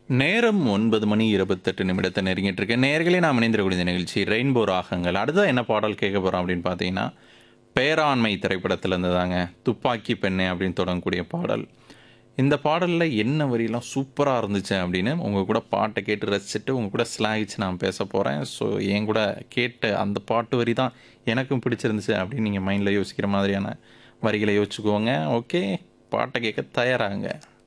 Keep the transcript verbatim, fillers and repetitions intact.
நேரம் ஒன்பது மணி இருபத்தெட்டு நிமிடத்தை நெருங்கிட்டு இருக்கு. நேயர்களே நாம் இணைந்திருக்கக்கூடிய இந்த நிகழ்ச்சி ரெயின்போ ராகங்கள். அடுத்ததா என்ன பாடல் கேட்க போறோம் அப்படின்னு பார்த்தீங்கன்னா, பேராண்மை திரைப்படத்துல இருந்து தாங்க. துப்பாக்கி பெண்ணே அப்படின்னு தொடங்கக்கூடிய பாடல். இந்த பாடல்ல என்ன வரிலாம் சூப்பரா இருந்துச்சு அப்படின்னு உங்க கூட பாட்டை கேட்டு ரசிச்சுட்டு உங்க கூட ஸ்லாகிச்சு நான் பேச போறேன். ஸோ என் கூட கேட்ட அந்த பாட்டு வரி தான் எனக்கும் பிடிச்சிருந்துச்சு அப்படின்னு நீங்க மைண்ட்ல யோசிக்கிற மாதிரியான வரிகளை யோசிச்சுக்கோங்க. ஓகே, பாட்டை கேட்க தயாராங்க.